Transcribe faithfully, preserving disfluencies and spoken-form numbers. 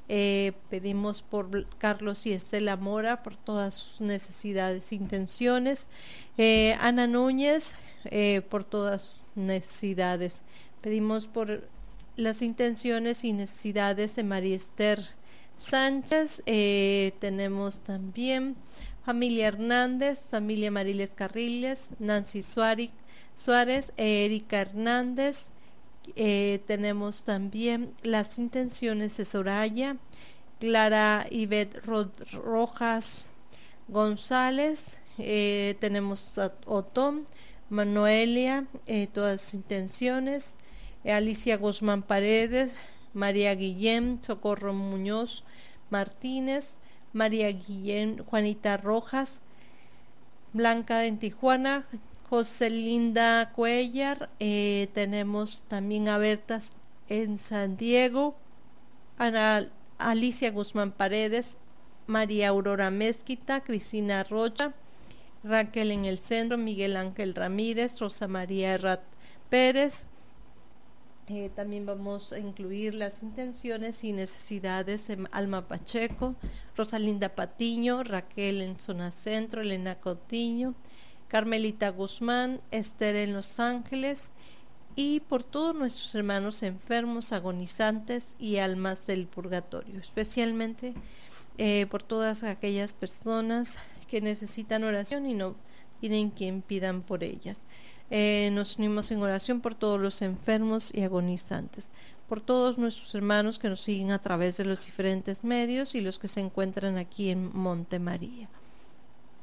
Eh, pedimos por Carlos y Estela Mora, por todas sus necesidades e intenciones. Eh, Ana Núñez, eh, por todas sus necesidades. Pedimos por las intenciones y necesidades de María Esther Sánchez. Eh, tenemos también familia Hernández, familia Mariles Carriles, Nancy Suárez, Suárez eh, Erika Hernández. Eh, tenemos también las intenciones de Soraya, Clara Ivette Rojas González. Eh, tenemos a Otón, Manuelia, eh, todas las intenciones. Eh, Alicia Guzmán Paredes, María Guillén, Socorro Muñoz Martínez, María Guillén, Juanita Rojas, Blanca en Tijuana, José Linda Cuellar. Eh, tenemos también a Berta en San Diego, Ana Alicia Guzmán Paredes, María Aurora Mezquita, Cristina Rocha, Raquel en el centro, Miguel Ángel Ramírez, Rosa María Herrat Pérez. Eh, también vamos a incluir las intenciones y necesidades de Alma Pacheco, Rosalinda Patiño, Raquel en zona centro, Elena Cotiño, Carmelita Guzmán, Esther en Los Ángeles, y por todos nuestros hermanos enfermos, agonizantes y almas del purgatorio, especialmente eh, por todas aquellas personas que necesitan oración y no tienen quien pidan por ellas. Eh, nos unimos en oración por todos los enfermos y agonizantes, por todos nuestros hermanos que nos siguen a través de los diferentes medios y los que se encuentran aquí en Monte María.